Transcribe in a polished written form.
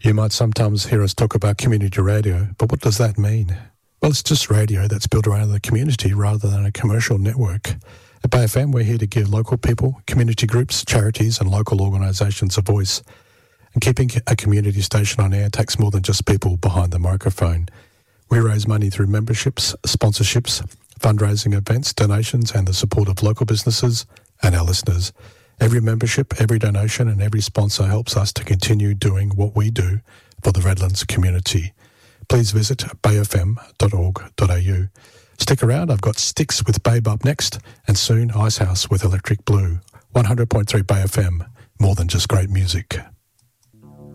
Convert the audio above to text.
You might sometimes hear us talk about community radio, but what does that mean? Well, it's just radio that's built around the community rather than a commercial network. At Bay FM, we're here to give local people, community groups, charities and local organisations a voice. And keeping a community station on air takes more than just people behind the microphone. We raise money through memberships, sponsorships, fundraising events, donations and the support of local businesses and our listeners. Every membership, every donation and every sponsor helps us to continue doing what we do for the Redlands community. Please visit bayfm.org.au. Stick around, I've got Sticks with Babe up next and soon Icehouse with Electric Blue. 100.3 Bay FM, more than just great music.